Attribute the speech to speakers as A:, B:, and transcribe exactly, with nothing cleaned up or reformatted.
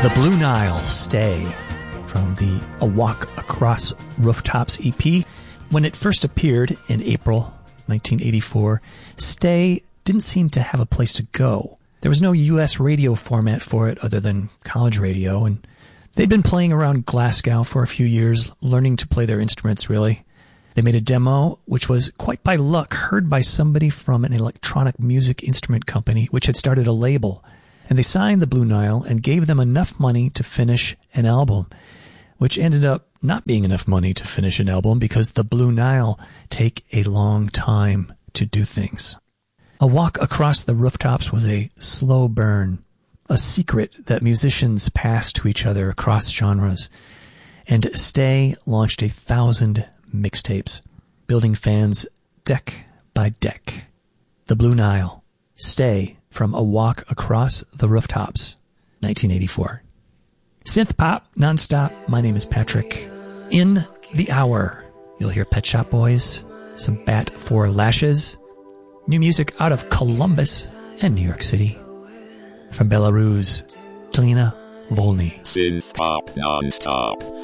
A: The Blue Nile, Stay, from the A Walk Across Rooftops E P. When it first appeared in April nineteen eighty-four, Stay didn't seem to have a place to go. There was no U S radio format for it other than college radio, and they'd been playing around Glasgow for a few years, learning to play their instruments, really. They made a demo, which was, quite by luck, heard by somebody from an electronic music instrument company, which had started a label. And they signed the Blue Nile and gave them enough money to finish an album, which ended up not being enough money to finish an album because the Blue Nile take a long time to do things. A Walk Across the Rooftops was a slow burn, a secret that musicians passed to each other across genres. And Stay launched a thousand mixtapes, building fans deck by deck. The Blue Nile, Stay, from A Walk Across the Rooftops, nineteen eighty-four. Synth pop, nonstop. My name is Patrick. In the hour, you'll hear Pet Shop Boys, some Bat for Lashes, new music out of Columbus and New York City. From Belarus, Tlina Volny.
B: Synth pop nonstop.